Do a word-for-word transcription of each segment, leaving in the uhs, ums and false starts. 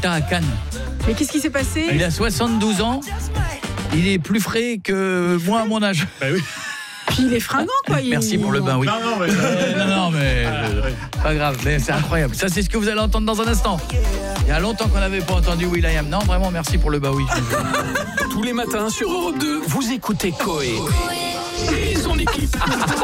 résultat à Cannes. Mais qu'est-ce qui s'est passé ? Il a soixante-douze ans. Il est plus frais que moi à mon âge. Bah oui. Puis il est fringant, quoi. Il... Merci pour le bain, oui. Non, non, mais... Euh, non, non, mais... Ah, ouais. Pas grave, mais c'est incroyable. Ça, c'est ce que vous allez entendre dans un instant. Il y a longtemps qu'on n'avait pas entendu will.i.am. Non, vraiment, merci pour le bah oui. Tous les matins sur Europe deux, vous écoutez Coé et son équipe.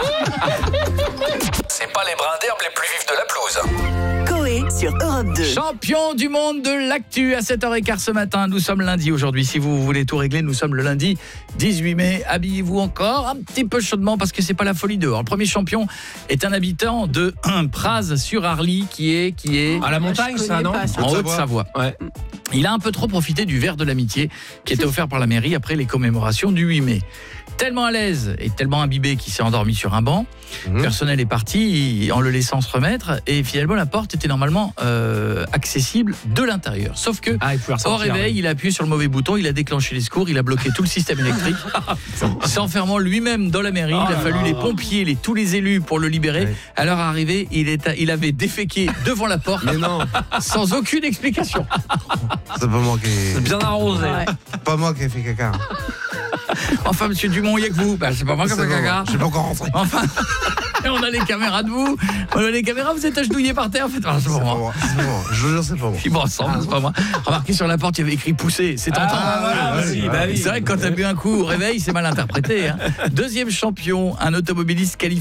C'est pas les brins d'herbe les plus vifs de la pelouse. Coé sur Europe deux. Champion du monde de l'actu à sept heures quinze ce matin. Nous sommes lundi aujourd'hui. Si vous voulez tout régler, nous sommes le lundi dix-huit mai. Habillez-vous encore un petit peu chaudement parce que c'est pas la folie dehors. Le premier champion est un habitant de Praz-sur-Arly qui est qui est À la montagne, je ça, non connais pas ça. en Haute-Savoie. Ouais. Il a un peu trop profité du verre de l'amitié qui était offert par la mairie après les commémorations du huit mai. Tellement à l'aise et tellement imbibé qu'il s'est endormi sur un banc. Mmh. Le personnel est parti en le laissant se remettre et finalement la porte était normalement euh, accessible de l'intérieur. Sauf que ah, au réveil, oui. il a appuyé sur le mauvais bouton, il a déclenché les secours, il a bloqué tout le système électrique. S'enfermant lui-même dans la mairie, oh il a fallu là. les pompiers, les, tous les élus pour le libérer. Ouais. À leur arrivée, il, est, il avait déféqué devant la porte. Mais non. Sans aucune explication. C'est pas moi qui... C'est bien arrosé. Ouais. Pas moi qui ai fait caca. Enfin, monsieur Dumont, il y a que vous. Bah, c'est pas moi qui ai fait caca. Je suis pas encore rentré. Enfin, on a les caméras de vous. On a les caméras, vous êtes agenouillés par terre. En fait, enfin, c'est pas moi. C'est pas moi. Je vous jure, c'est pas moi. Ils me ressemblent, c'est pas moi. Remarquez sur la porte, il y avait écrit pousser. C'est tentant. Ah, ah, oui, bah oui. C'est vrai que quand t'as bu un coup au réveil, c'est mal interprété. Hein. Deuxième champion, un automobiliste qualifié.